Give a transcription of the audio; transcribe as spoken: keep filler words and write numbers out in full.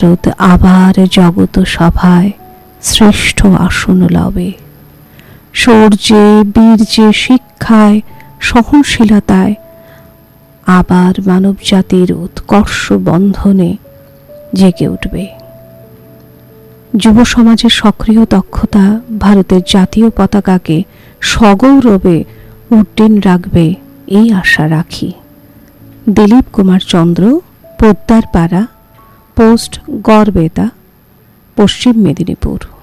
ভারত আবার জগত সভায় শ্রেষ্ঠ আসন লবে। শৌর্যে, বীর্যে, শিক্ষায়, সহনশীলতায় আবার মানব জাতির উৎকর্ষ বন্ধনে জেগে উঠবে। যুব সমাজের সক্রিয় দক্ষতা ভারতের জাতীয় পতাকাকে সগৌরবে উড্ডীন রাখবে, এই আশা রাখি। দিলীপ কুমার চন্দ্র, পোদ্দারপাড়া, পোস্ট গড়বেতা, পশ্চিম মেদিনীপুর।